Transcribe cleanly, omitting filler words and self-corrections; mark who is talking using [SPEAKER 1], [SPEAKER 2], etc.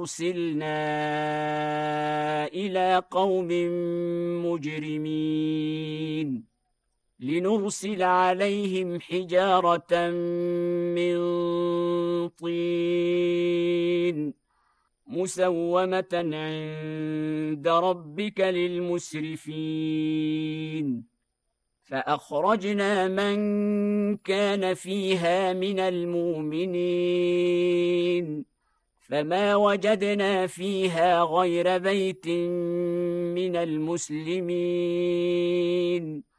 [SPEAKER 1] أرسلنا إلى قوم مجرمين لنرسل عليهم حجارة من طين مسومة عند ربك للمسرفين فأخرجنا من كان فيها من المؤمنين فما وجدنا فيها غير بيت من المسلمين